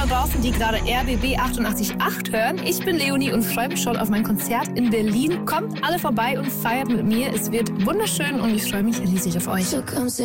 da draußen, die gerade RBB 88.8 hören. Ich bin Leonie und freue mich schon auf mein Konzert in Berlin. Kommt alle vorbei und feiert mit mir. Es wird wunderschön und ich freue mich riesig auf euch.